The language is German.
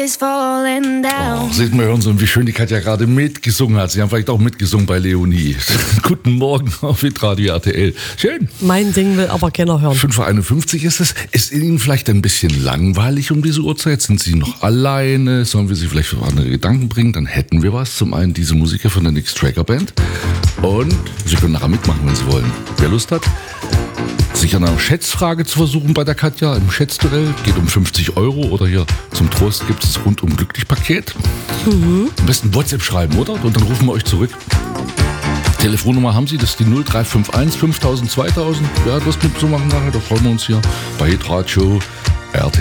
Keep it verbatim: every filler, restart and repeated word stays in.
is falling down. Oh, seht mal, hören Sie, wie schön die Katja gerade mitgesungen hat. Sie haben vielleicht auch mitgesungen bei Leonie. Guten Morgen auf Hitradio R T L. Schön. Mein Ding will aber keiner hören. fünf Uhr einundfünfzig ist es. Ist Ihnen vielleicht ein bisschen langweilig um diese Uhrzeit? Sind Sie noch alleine? Sollen wir Sie vielleicht auf andere Gedanken bringen? Dann hätten wir was. Zum einen diese Musiker von der Nix Tracker Band. Und Sie können nachher mitmachen, wenn Sie wollen. Wer Lust hat, sich an einer Schätzfrage zu versuchen bei der Katja im Schätzduell. Geht um fünfzig Euro oder hier zum Trost gibt es das rundum glücklich Paket. Mhm. Am besten WhatsApp schreiben, oder? Und dann rufen wir euch zurück. Telefonnummer haben Sie, das ist die null drei fünf eins fünftausend zweitausend. Ja, das mit so machen nachher, da freuen wir uns hier bei Hitradio R T L.